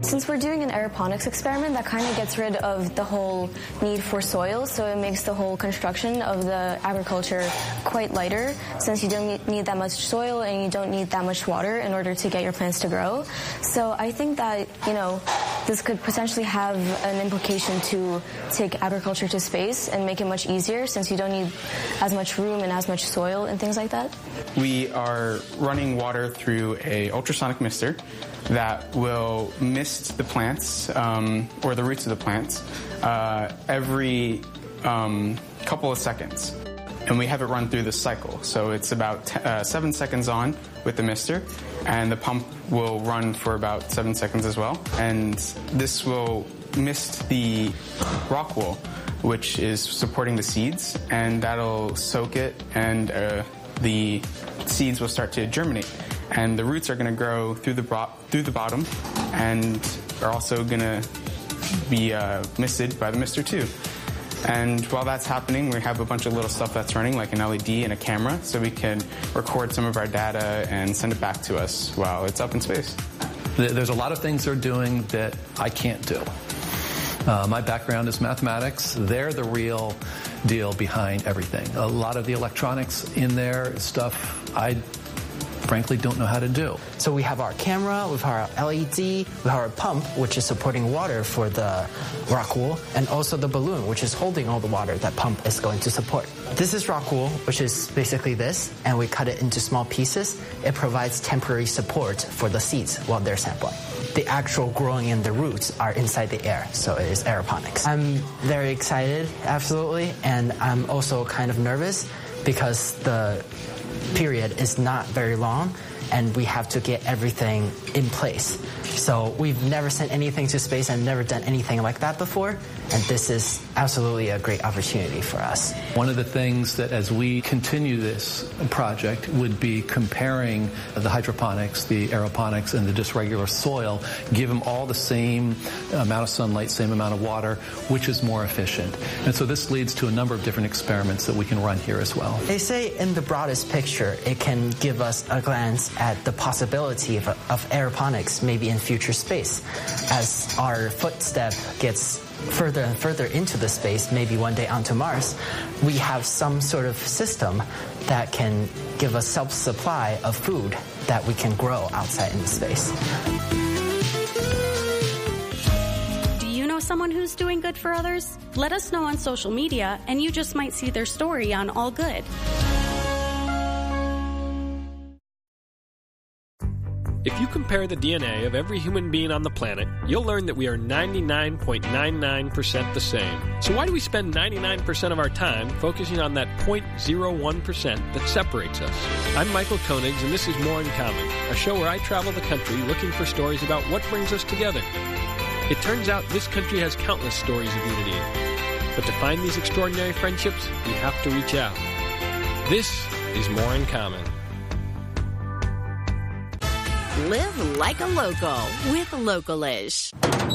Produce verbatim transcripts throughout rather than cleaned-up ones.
Since we're doing an aeroponics experiment, that kind of gets rid of the whole need for soil, so it makes the whole construction of the agriculture quite lighter, since you don't need that much soil and you don't need that much water in order to get your plants to grow. So I think that, you know, this could potentially have an implication to take agriculture to space and make it much easier, since you don't need as much room and as much soil and things like that. We are running water through a ultrasonic mister that will mist the plants, um, or the roots of the plants, uh, every um, couple of seconds. And we have it run through this cycle. So it's about t- uh, seven seconds on with the mister, and the pump will run for about seven seconds as well. And this will mist the rock wool, which is supporting the seeds, and that'll soak it, and uh, the seeds will start to germinate. And the roots are going to grow through the bro- through the bottom, and are also going to be uh, misted by the mister too. And while that's happening, we have a bunch of little stuff that's running, like an L E D and a camera, so we can record some of our data and send it back to us while it's up in space. There's a lot of things they're doing that I can't do. Uh, my background is mathematics. They're the real deal behind everything. A lot of the electronics in there, stuff I frankly don't know how to do. So we have our camera, we have our L E D, we have our pump, which is supporting water for the rock wool, and also the balloon, which is holding all the water that pump is going to support. This is rock wool, which is basically this, and we cut it into small pieces. It provides temporary support for the seeds while they're sampling. The actual growing and the roots are inside the air, so it is aeroponics. I'm very excited, absolutely, and I'm also kind of nervous because the period is not very long and we have to get everything in place. So we've never sent anything to space and never done anything like that before, and this is absolutely a great opportunity for us. One of the things that as we continue this project would be comparing the hydroponics, the aeroponics, and the just regular soil, give them all the same amount of sunlight, same amount of water, which is more efficient. And so this leads to a number of different experiments that we can run here as well. They say in the broadest picture, it can give us a glance at the possibility of, of aeroponics maybe in future space. As our footstep gets further and further into the space, maybe one day onto Mars, we have some sort of system that can give us self-supply of food that we can grow outside in space. Do you know someone who's doing good for others? Let us know on social media, and you just might see their story on All Good. If you compare the D N A of every human being on the planet, you'll learn that we are ninety-nine point nine nine percent the same. So why do we spend ninety-nine percent of our time focusing on that zero point zero one percent that separates us? I'm Michael Koenigs, and this is More in Common, a show where I travel the country looking for stories about what brings us together. It turns out this country has countless stories of unity. But to find these extraordinary friendships, we have to reach out. This is More in Common. Live like a local with Localish.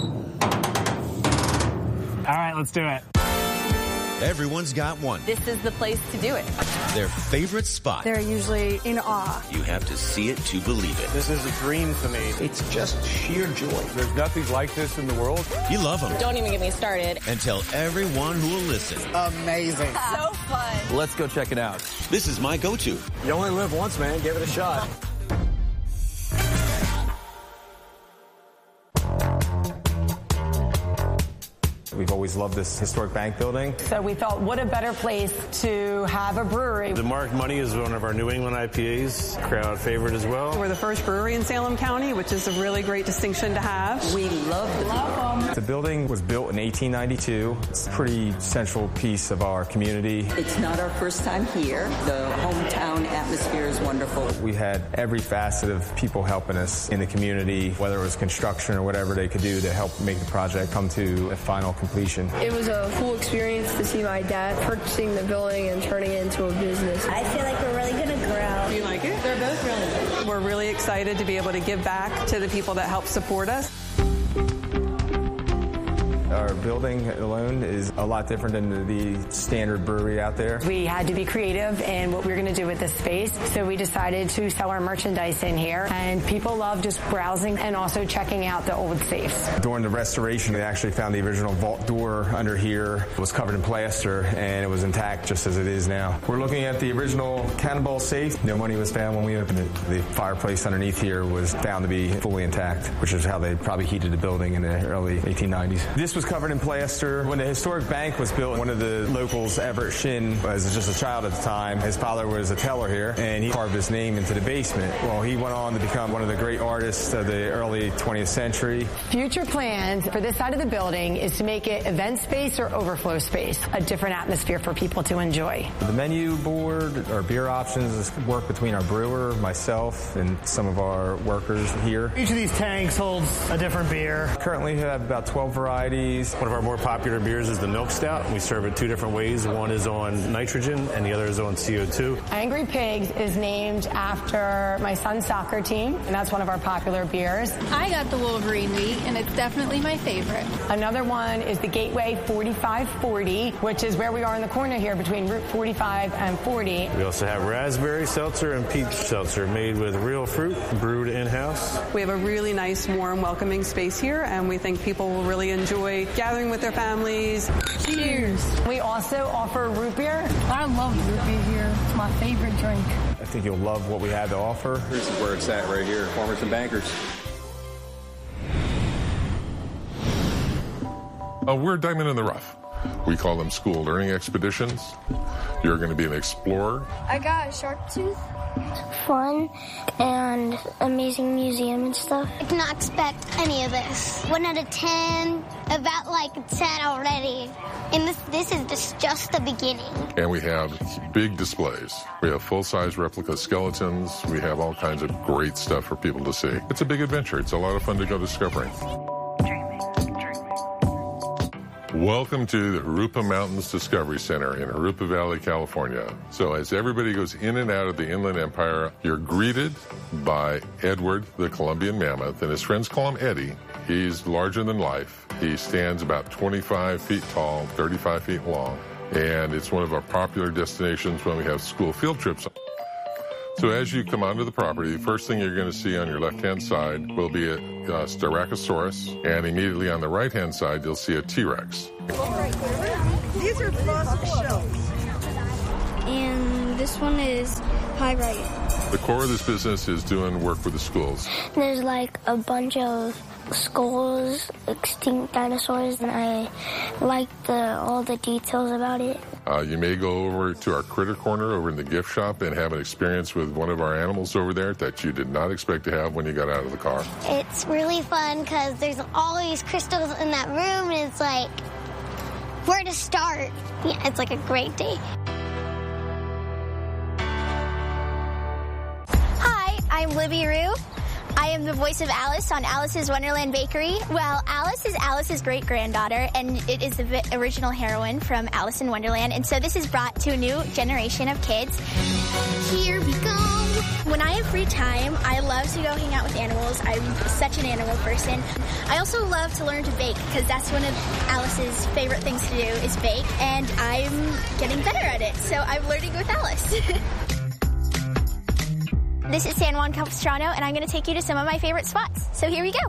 All right, let's do it. Everyone's got one. This is the place to do it. Their favorite spot. They're usually in awe. You have to see it to believe it. This is a dream for me. It's just sheer joy. There's nothing like this in the world. You love them. Don't even get me started. And tell everyone who will listen. Amazing. So fun. Let's go check it out. This is my go-to. You only live once, man. Give it a shot. We've always loved this historic bank building. So we thought, what a better place to have a brewery. The Mark Money is one of our New England I P As, crowd favorite as well. We're the first brewery in Salem County, which is a really great distinction to have. We love the love them. The building was built in eighteen ninety-two. It's a pretty central piece of our community. It's not our first time here. The hometown atmosphere is wonderful. We had every facet of people helping us in the community, whether it was construction or whatever they could do to help make the project come to a final completion. It was a cool experience to see my dad purchasing the building and turning it into a business. I feel like we're really going to grow. Do you like it? They're both really good. We're really excited to be able to give back to the people that help support us. Our building alone is a lot different than the standard brewery out there. We had to be creative in what we were going to do with this space, so we decided to sell our merchandise in here, and people love just browsing and also checking out the old safes. During the restoration, they actually found the original vault door under here. It was covered in plaster, and it was intact just as it is now. We're looking at the original Cannonball safe. No money was found when we opened it. The fireplace underneath here was found to be fully intact, which is how they probably heated the building in the early eighteen nineties. This was covered in plaster. When the historic bank was built, one of the locals, Everett Shin, was just a child at the time. His father was a teller here, and he carved his name into the basement. Well, he went on to become one of the great artists of the early twentieth century. Future plans for this side of the building is to make it event space or overflow space, a different atmosphere for people to enjoy. The menu board, our beer options, is work between our brewer, myself, and some of our workers here. Each of these tanks holds a different beer. Currently we have about twelve varieties. One of our more popular beers is the Milk Stout. We serve it two different ways. One is on nitrogen and the other is on C O two. Angry Pigs is named after my son's soccer team, and that's one of our popular beers. I got the Wolverine wheat, and it's definitely my favorite. Another one is the Gateway forty-five forty, which is where we are in the corner here between Route forty-five and forty. We also have raspberry seltzer and peach seltzer made with real fruit, brewed in-house. We have a really nice, warm, welcoming space here, and we think people will really enjoy gathering with their families. Cheers. We also offer root beer. I love root beer here. It's my favorite drink. I think you'll love what we have to offer. This is where it's at right here, Farmers and Bankers. Uh, we're Diamond in the Rough. We call them school learning expeditions. You're going to be an explorer. I got a shark tooth. Fun and amazing museum and stuff. I did not expect any of this. One out of ten, about like ten already. And this, this is just, just the beginning. And we have big displays. We have full-size replica skeletons. We have all kinds of great stuff for people to see. It's a big adventure. It's a lot of fun to go discovering. Welcome to the Jurupa Mountains Discovery Center in Jurupa Valley, California. So as everybody goes in and out of the Inland Empire, you're greeted by Edward, the Columbian mammoth, and his friends call him Eddie. He's larger than life. He stands about twenty-five feet tall, thirty-five feet long, and it's one of our popular destinations when we have school field trips. So as you come onto the property, the first thing you're going to see on your left-hand side will be a uh, Styracosaurus, and immediately on the right-hand side, you'll see a T-Rex. These are fossil shells. And this one is pyrite. The core of this business is doing work with the schools. There's like a bunch of skulls, extinct dinosaurs, and I like the all the details about it. Uh, you may go over to our critter corner over in the gift shop and have an experience with one of our animals over there that you did not expect to have when you got out of the car. It's really fun because there's all these crystals in that room, and it's like, where to start? Yeah, it's like a great day. Hi, I'm Libby Rue. I am the voice of Alice on Alice's Wonderland Bakery. Well, Alice is Alice's great-granddaughter, and it is the original heroine from Alice in Wonderland, and so this is brought to a new generation of kids. Here we go. When I have free time, I love to go hang out with animals. I'm such an animal person. I also love to learn to bake, because that's one of Alice's favorite things to do is bake, and I'm getting better at it, so I'm learning with Alice. This is San Juan Capistrano, and I'm going to take you to some of my favorite spots. So here we go.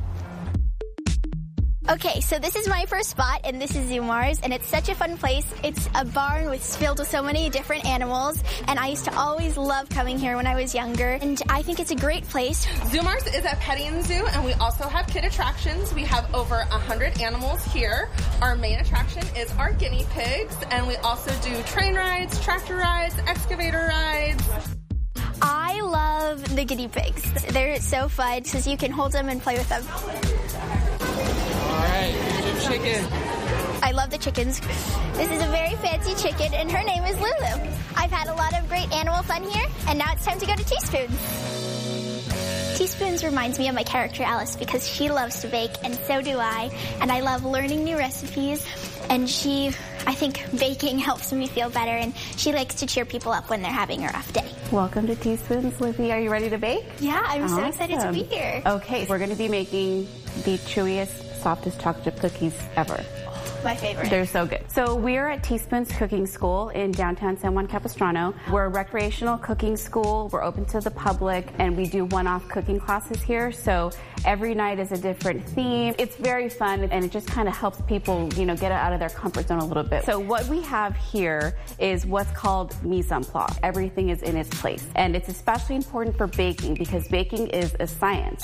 Okay, so this is my first spot, and this is Zumars, and it's such a fun place. It's a barn with filled with so many different animals, and I used to always love coming here when I was younger, and I think it's a great place. Zumars is a petting zoo, and we also have kid attractions. We have over one hundred animals here. Our main attraction is our guinea pigs, and we also do train rides, tractor rides, excavator rides. I love the guinea pigs. They're so fun because you can hold them and play with them. All right, chicken. I love the chickens. This is a very fancy chicken, and her name is Lulu. I've had a lot of great animal fun here, and now it's time to go to Teaspoons. Teaspoons reminds me of my character Alice because she loves to bake, and so do I. And I love learning new recipes, and she, I think baking helps me feel better, and she likes to cheer people up when they're having a rough day. Welcome to Teaspoons, Lizzie. Are you ready to bake? Yeah, I'm awesome. so excited to be here. Okay, we're going to be making the chewiest, softest chocolate chip cookies ever. my favorite. They're so good. So we are at Teaspoons Cooking School in downtown San Juan Capistrano. We're a recreational cooking school. We're open to the public, and we do one-off cooking classes here. So every night is a different theme. It's very fun, and it just kind of helps people, you know, get out of their comfort zone a little bit. So what we have here is what's called mise en place. Everything is in its place, and it's especially important for baking because baking is a science.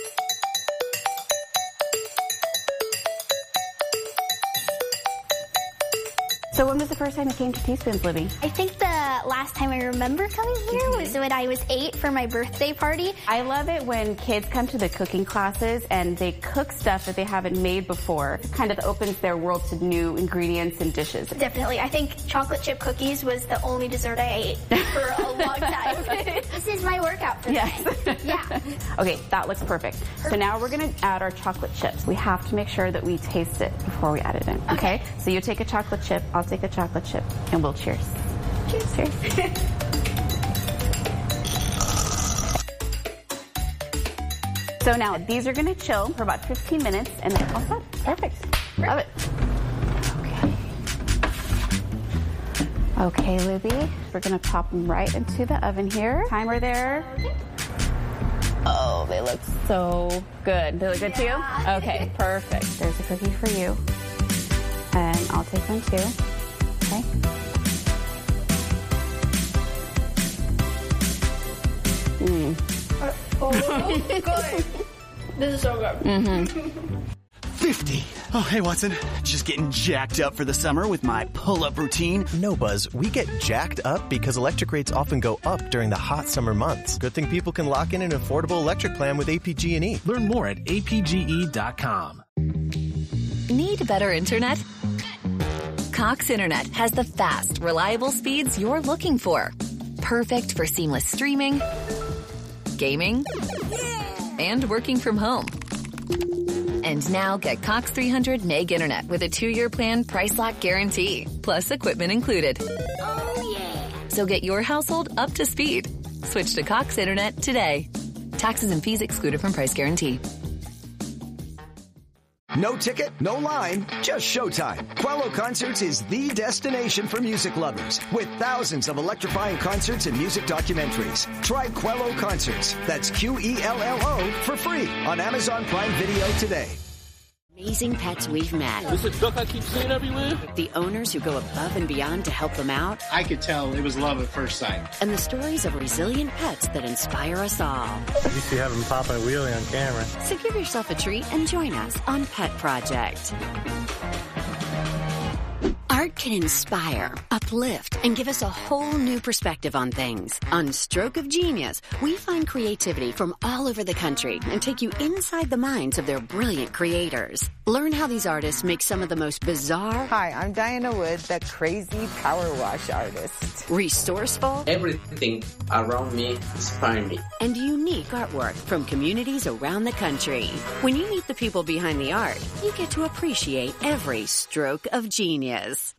So when was the first time you came to Teaspoons, Libby? I think the last time I remember coming here mm-hmm. was when I was eight for my birthday party. I love it when kids come to the cooking classes and they cook stuff that they haven't made before. It kind of opens their world to new ingredients and dishes. Definitely. I think chocolate chip cookies was the only dessert I ate for a long time. This is my workout for yes. Yeah. Okay, that looks perfect. perfect. So now we're going to add our chocolate chips. We have to make sure that we taste it before we add it in. Okay? okay? So you take a chocolate chip, I'll take a chocolate chip, and we'll cheers. Cheers. Cheers. So now these are going to chill for about fifteen minutes, and then all set. Perfect. Love it. Okay. Okay, Libby, we're going to pop them right into the oven here. Timer there. Oh, they look so good. They look good yeah. too? Okay, perfect. There's a cookie for you. And I'll take one too. Okay. Mm. Oh, good. This is so good. Mm-hmm. fifty. Oh, hey, Watson. Just getting jacked up for the summer with my pull-up routine. No, Buzz. We get jacked up because electric rates often go up during the hot summer months. Good thing people can lock in an affordable electric plan with A P G and E. Learn more at A P G E dot com. Need better internet? Cox Internet has the fast, reliable speeds you're looking for. Perfect for seamless streaming, gaming, and working from home. And now get Cox three hundred meg internet with a two-year plan price lock guarantee, plus equipment included. Oh, yeah. So get your household up to speed. Switch to Cox Internet today. Taxes and fees excluded from price guarantee. No ticket, no line, just showtime. Quello Concerts is the destination for music lovers with thousands of electrifying concerts and music documentaries. Try Quello Concerts. That's Q E L L O for free on Amazon Prime Video today. Amazing pets we've met. This is a duck I keep seeing everywhere. The owners who go above and beyond to help them out. I could tell it was love at first sight. And the stories of resilient pets that inspire us all. You see having popping a wheelie on camera. So give yourself a treat and join us on Pet Project. Art can inspire, uplift, and give us a whole new perspective on things. On Stroke of Genius, we find creativity from all over the country and take you inside the minds of their brilliant creators. Learn how these artists make some of the most bizarre... Hi, I'm Diana Wood, the crazy power wash artist. Resourceful... Everything around me inspires me. And unique artwork from communities around the country. When you meet the people behind the art, you get to appreciate every stroke of genius.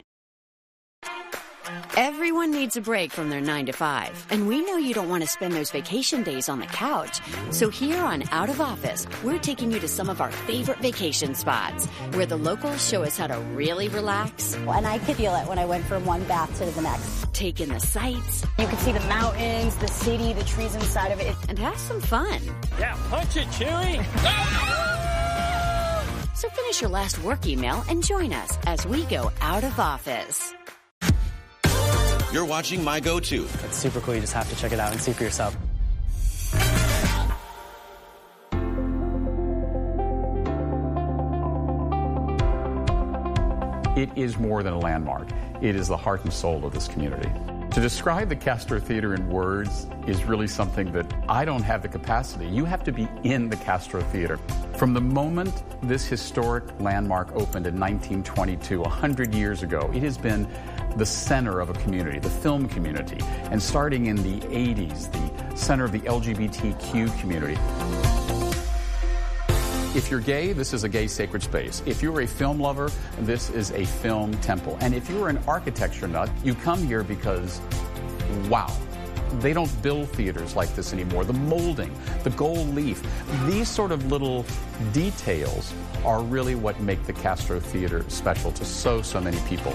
Everyone needs a break from their nine to five, and we know you don't want to spend those vacation days on the couch. So here on Out of Office, we're taking you to some of our favorite vacation spots, where the locals show us how to really relax. And I could feel it when I went from one bath to the next. Take in the sights. You can see the mountains, the city, the trees inside of it. And have some fun. Yeah, punch it, Chewie! So finish your last work email and join us as we go Out of Office. You're watching My Go-To. It's super cool. You just have to check it out and see for yourself. It is more than a landmark. It is the heart and soul of this community. To describe the Castro Theater in words is really something that I don't have the capacity. You have to be in the Castro Theater. From the moment this historic landmark opened in nineteen twenty-two, one hundred years ago, it has been the center of a community, the film community. And starting in the eighties, the center of the L G B T Q community. If you're gay, this is a gay sacred space. If you're a film lover, this is a film temple. And if you're an architecture nut, you come here because, wow, They don't build theaters like this anymore. The molding, the gold leaf, these sort of little details are really what make the Castro Theater special to so, so many people.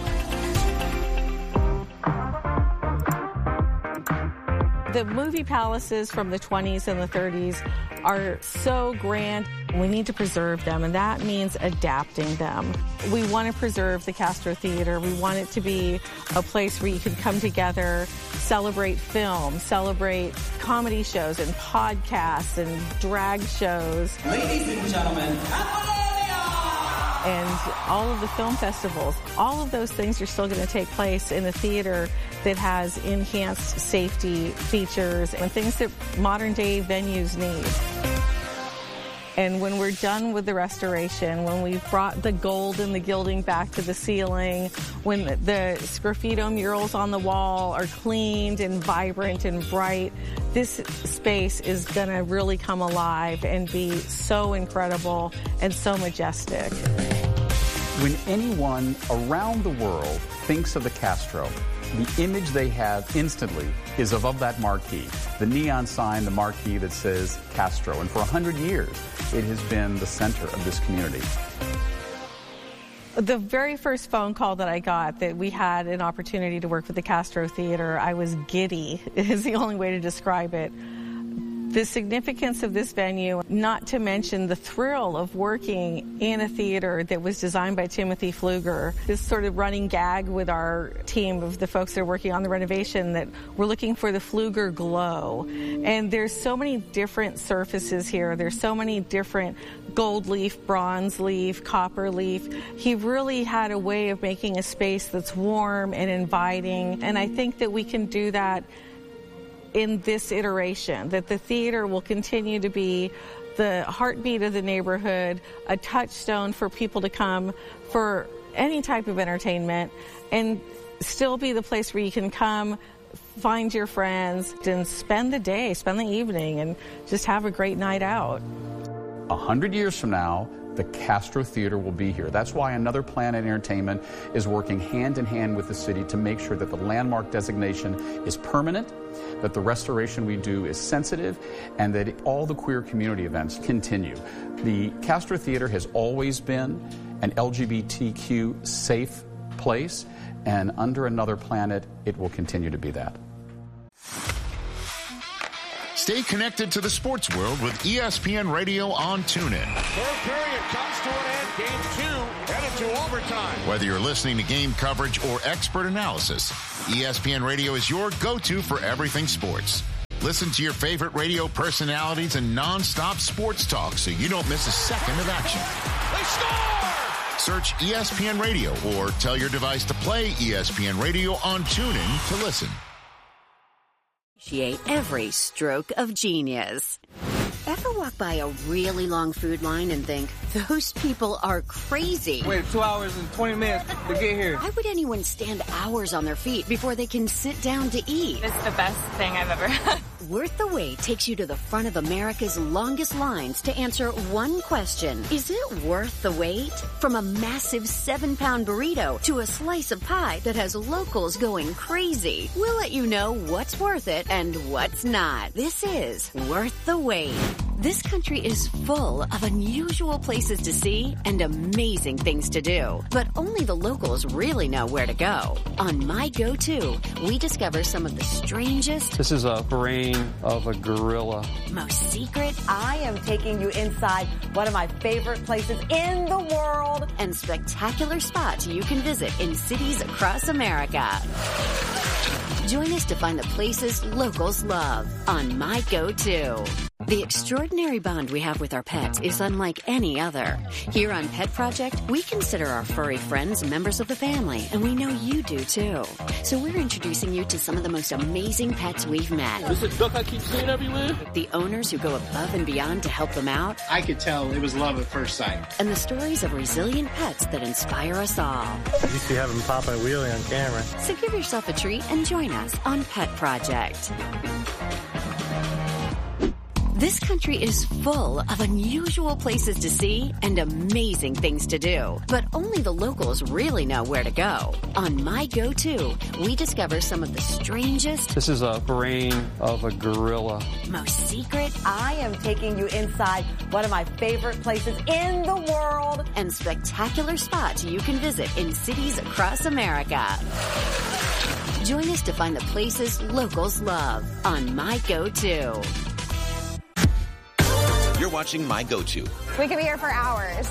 The movie palaces from the twenties and the thirties are so grand. We need to preserve them, and that means adapting them. We want to preserve the Castro Theater. We want it to be a place where you can come together, celebrate film, celebrate comedy shows and podcasts and drag shows. Ladies and gentlemen, and all of the film festivals, all of those things are still going to take place in a theater that has enhanced safety features and things that modern day venues need. And when we're done with the restoration, when we've brought the gold and the gilding back to the ceiling, when the, the Sgraffito murals on the wall are cleaned and vibrant and bright, this space is going to really come alive and be so incredible and so majestic. When anyone around the world thinks of the Castro, the image they have instantly is of, of that marquee, the neon sign, the marquee that says Castro. And for a hundred years, it has been the center of this community. The very first phone call that I got that we had an opportunity to work with the Castro Theater, I was giddy, is the only way to describe it. The significance of this venue, not to mention the thrill of working in a theater that was designed by Timothy Pfluger. This sort of running gag with our team of the folks that are working on the renovation that we're looking for the Pfluger glow. And there's so many different surfaces here. There's so many different gold leaf, bronze leaf, copper leaf. He really had a way of making a space that's warm and inviting. And I think that we can do that in this iteration, that the theater will continue to be the heartbeat of the neighborhood, a touchstone for people to come for any type of entertainment, and still be the place where you can come, find your friends, and spend the day, spend the evening, and just have a great night out. A hundred years from now, the Castro Theater will be here. That's why Another Planet Entertainment is working hand in hand with the city to make sure that the landmark designation is permanent, that the restoration we do is sensitive, and that all the queer community events continue. The Castro Theater has always been an L G B T Q safe place, and under Another Planet, it will continue to be that. Stay connected to the sports world with E S P N Radio on TuneIn. Third period comes to an end. Game two headed to overtime. Whether you're listening to game coverage or expert analysis, E S P N Radio is your go-to for everything sports. Listen to your favorite radio personalities and non-stop sports talk so you don't miss a second of action. They score! Search E S P N Radio or tell your device to play E S P N Radio on TuneIn to listen. Appreciate every stroke of genius. Ever walk by a really long food line and think, those people are crazy? Wait two hours and twenty minutes to get here. Why would anyone stand hours on their feet before they can sit down to eat? It's the best thing I've ever had. Worth the Wait takes you to the front of America's longest lines to answer one question. Is it worth the wait? From a massive seven-pound burrito to a slice of pie that has locals going crazy. We'll let you know what's worth it and what's not. This is Worth the Wait. This country is full of unusual places to see and amazing things to do. But only the locals really know where to go. On My Go-To, we discover some of the strangest... This is a brain of a gorilla. Most secret... I am taking you inside one of my favorite places in the world. And spectacular spots you can visit in cities across America. Join us to find the places locals love on My Go-To. The extraordinary bond we have with our pets is unlike any other. Here on Pet Project, we consider our furry friends members of the family, and we know you do too. So we're introducing you to some of the most amazing pets we've met. This is a duck I keep seeing everywhere. The owners who go above and beyond to help them out. I could tell it was love at first sight. And the stories of resilient pets that inspire us all. You see having Papa and Wheelie on camera. So give yourself a treat and join us on Pet Project. This country is full of unusual places to see and amazing things to do. But only the locals really know where to go. On My Go-To, we discover some of the strangest... This is a brain of a gorilla. ...most secret... I am taking you inside one of my favorite places in the world. ...and spectacular spots you can visit in cities across America. Join us to find the places locals love on My Go-To. You're watching My Go-To. We could be here for hours.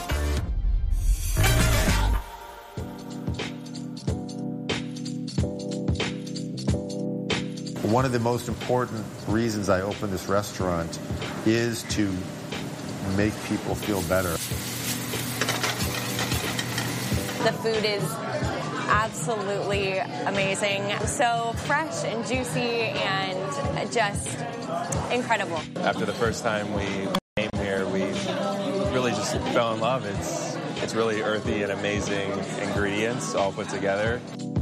One of the most important reasons I opened this restaurant is to make people feel better. The food is absolutely amazing. So fresh and juicy and just incredible. After the first time we came here, we really just fell in love. It's it's really earthy and amazing ingredients all put together.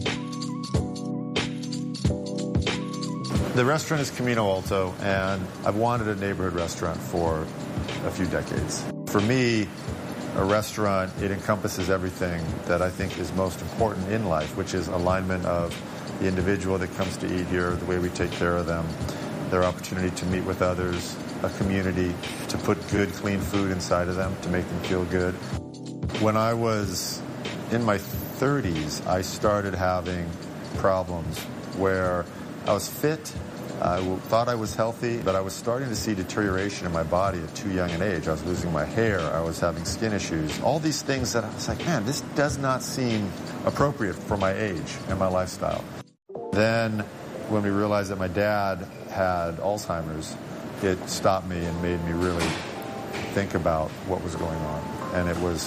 The restaurant is Camino Alto, and I've wanted a neighborhood restaurant for a few decades. For me, a restaurant, it encompasses everything that I think is most important in life, which is alignment of the individual that comes to eat here, the way we take care of them, their opportunity to meet with others, a community, to put good, clean food inside of them, to make them feel good. When I was in my thirties, I started having problems where I was fit, I thought I was healthy, but I was starting to see deterioration in my body at too young an age. I was losing my hair, I was having skin issues, all these things that I was like, man, this does not seem appropriate for my age and my lifestyle. Then when we realized that my dad had Alzheimer's, it stopped me and made me really think about what was going on. And it was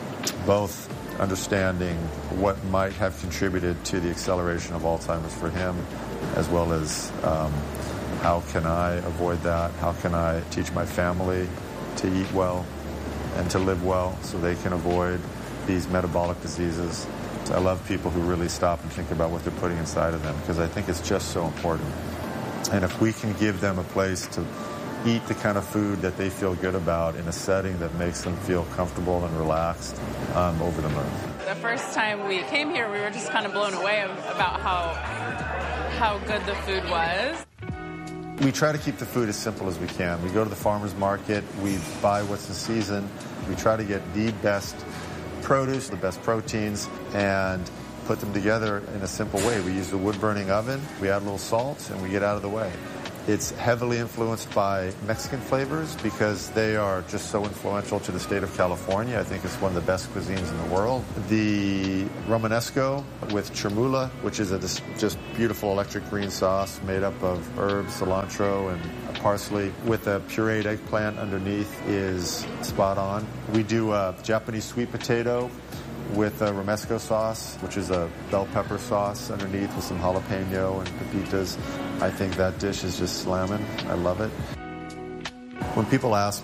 both understanding what might have contributed to the acceleration of Alzheimer's for him, as well as um, how can I avoid that? How can I teach my family to eat well and to live well so they can avoid these metabolic diseases? I love people who really stop and think about what they're putting inside of them, because I think it's just so important. And if we can give them a place to eat the kind of food that they feel good about in a setting that makes them feel comfortable and relaxed, I'm over the moon. The first time we came here, we were just kind of blown away about how how good the food was. We try to keep the food as simple as we can. We go to the farmer's market, we buy what's in season, we try to get the best produce, the best proteins, and put them together in a simple way. We use the wood-burning oven, we add a little salt, and we get out of the way. It's heavily influenced by Mexican flavors because they are just so influential to the state of California. I think it's one of the best cuisines in the world. The Romanesco with chermoula, which is a just beautiful electric green sauce made up of herbs, cilantro, and parsley with a pureed eggplant underneath, is spot on. We do a Japanese sweet potato with a romesco sauce, which is a bell pepper sauce underneath with some jalapeno and pepitas. I think that dish is just slamming. I love it. When people ask